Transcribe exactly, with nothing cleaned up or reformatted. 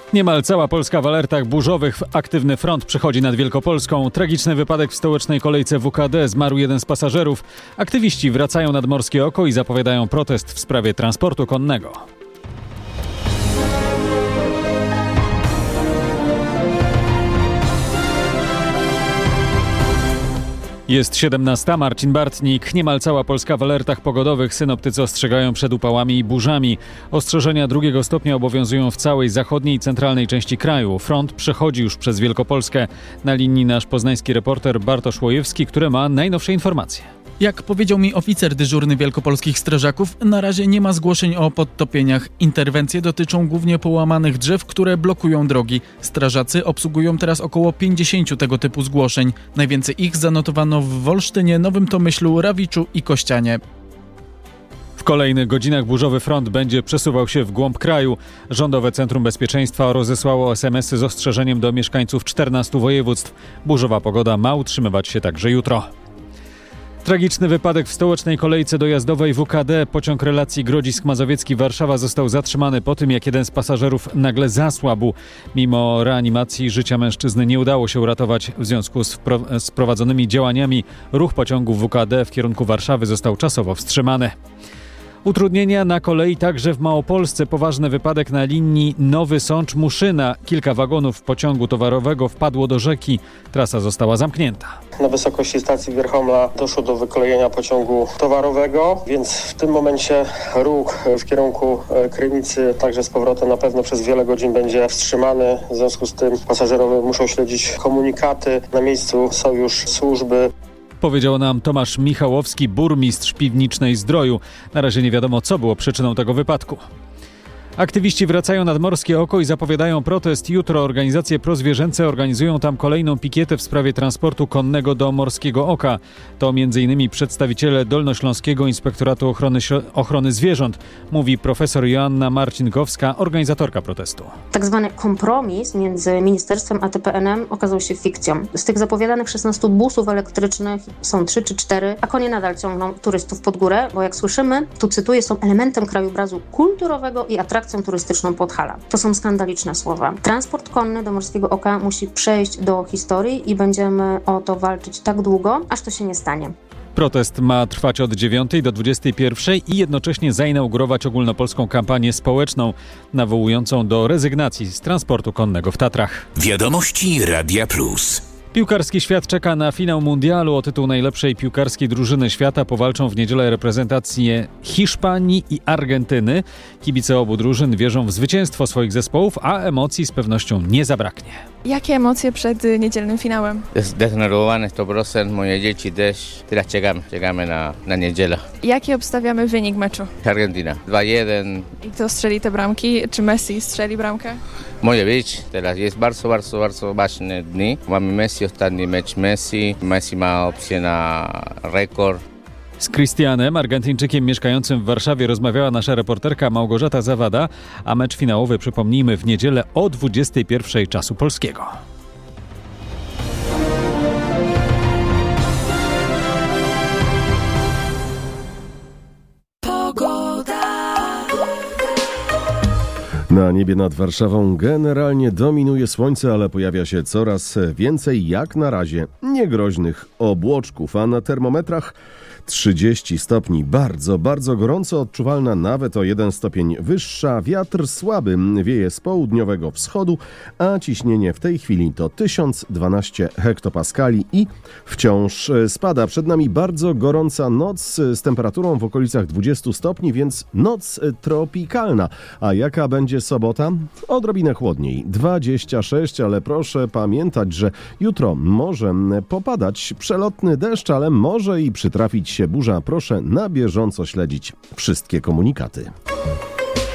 Niemal cała Polska w alertach burzowych. Aktywny front przechodzi nad Wielkopolską. Tragiczny wypadek w stołecznej kolejce W K D. Zmarł jeden z pasażerów. Aktywiści wracają nad Morskie Oko i zapowiadają protest w sprawie transportu konnego. Jest siedemnasta. Marcin Bartnik. Niemal cała Polska w alertach pogodowych. Synoptycy ostrzegają przed upałami i burzami. Ostrzeżenia drugiego stopnia obowiązują w całej zachodniej i centralnej części kraju. Front przechodzi już przez Wielkopolskę. Na linii nasz poznański reporter Bartosz Łojewski, który ma najnowsze informacje. Jak powiedział mi oficer dyżurny wielkopolskich strażaków, na razie nie ma zgłoszeń o podtopieniach. Interwencje dotyczą głównie połamanych drzew, które blokują drogi. Strażacy obsługują teraz około pięćdziesięciu tego typu zgłoszeń. Najwięcej ich zanotowano w Wolsztynie, Nowym Tomyślu, Rawiczu i Kościanie. W kolejnych godzinach burzowy front będzie przesuwał się w głąb kraju. Rządowe Centrum Bezpieczeństwa rozesłało es em esy z ostrzeżeniem do mieszkańców czternastu województw. Burzowa pogoda ma utrzymywać się także jutro. Tragiczny wypadek w stołecznej kolejce dojazdowej W K D. Pociąg relacji Grodzisk Mazowiecki-Warszawa został zatrzymany po tym, jak jeden z pasażerów nagle zasłabł. Mimo reanimacji życia mężczyzny nie udało się uratować. W związku z, wpro- z prowadzonymi działaniami ruch pociągu W K D w kierunku Warszawy został czasowo wstrzymany. Utrudnienia na kolei także w Małopolsce. Poważny wypadek na linii Nowy Sącz-Muszyna. Kilka wagonów pociągu towarowego wpadło do rzeki. Trasa została zamknięta. Na wysokości stacji Wierchomla doszło do wykolejenia pociągu towarowego, więc w tym momencie ruch w kierunku Krynicy także z powrotem na pewno przez wiele godzin będzie wstrzymany. W związku z tym pasażerowie muszą śledzić komunikaty. Na miejscu są już służby. Powiedział nam Tomasz Michałowski, burmistrz Piwnicznej Zdroju. Na razie nie wiadomo, co było przyczyną tego wypadku. Aktywiści wracają nad Morskie Oko i zapowiadają protest. Jutro organizacje prozwierzęce organizują tam kolejną pikietę w sprawie transportu konnego do Morskiego Oka. To między innymi przedstawiciele Dolnośląskiego Inspektoratu Ochrony, Ochrony Zwierząt, mówi profesor Joanna Marcinkowska, organizatorka protestu. Tak zwany kompromis między ministerstwem a T P N em okazał się fikcją. Z tych zapowiadanych szesnastu busów elektrycznych są trzy czy cztery, a konie nadal ciągną turystów pod górę, bo jak słyszymy, tu cytuję, są elementem krajobrazu kulturowego i atrakcji turystyczną Podhala. To są skandaliczne słowa. Transport konny do Morskiego Oka musi przejść do historii i będziemy o to walczyć tak długo, aż to się nie stanie. Protest ma trwać od dziewiątej do dwudziestej pierwszej i jednocześnie zainaugurować ogólnopolską kampanię społeczną nawołującą do rezygnacji z transportu konnego w Tatrach. Wiadomości Radia Plus. Piłkarski świat czeka na finał mundialu. O tytuł najlepszej piłkarskiej drużyny świata powalczą w niedzielę reprezentacje Hiszpanii i Argentyny. Kibice obu drużyn wierzą w zwycięstwo swoich zespołów, a emocji z pewnością nie zabraknie. Jakie emocje przed niedzielnym finałem? Zdenerwowany sto procent, moje dzieci też. Teraz czekamy, czekamy na, na niedzielę. Jaki obstawiamy wynik meczu? Argentyna dwa jeden. I kto strzeli te bramki? Czy Messi strzeli bramkę? Może być. Teraz jest bardzo, bardzo, bardzo ważne dni. Mamy Messi, ostatni mecz Messi. Messi ma opcję na rekord. Z Cristianem, Argentyńczykiem mieszkającym w Warszawie, rozmawiała nasza reporterka Małgorzata Zawada, a mecz finałowy, przypomnijmy, w niedzielę o dwudziestej pierwszej czasu polskiego. Na niebie nad Warszawą generalnie dominuje słońce, ale pojawia się coraz więcej, jak na razie, niegroźnych obłoczków, a na termometrach trzydzieści stopni. Bardzo, bardzo gorąco, odczuwalna nawet o jeden stopień wyższa. Wiatr słaby wieje z południowego wschodu, a ciśnienie w tej chwili to tysiąc dwanaście hektopaskali i wciąż spada. Przed nami bardzo gorąca noc z temperaturą w okolicach dwudziestu stopni, więc noc tropikalna. A jaka będzie sobota? Odrobinę chłodniej, dwadzieścia sześć, ale proszę pamiętać, że jutro może popadać przelotny deszcz, ale może i przytrafić się burza. Proszę na bieżąco śledzić wszystkie komunikaty.